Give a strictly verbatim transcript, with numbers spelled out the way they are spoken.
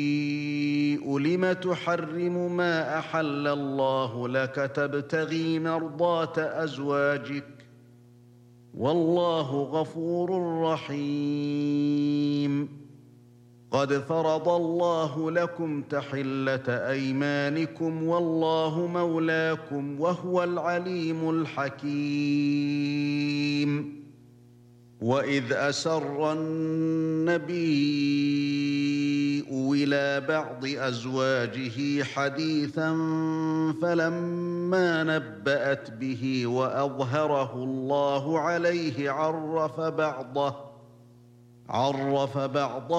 لم تحرم ما أحل الله لك تبتغي مرضات أزواجك والله غفور رحيم قد فرض الله لكم تحلة أيمانكم والله مولاكم وهو العليم الحكيم وإذ أسر النبي إلى بعض أزواجه حديثا فلما نبأت به وأظهره الله عليه عرف بعضه عرف بعضه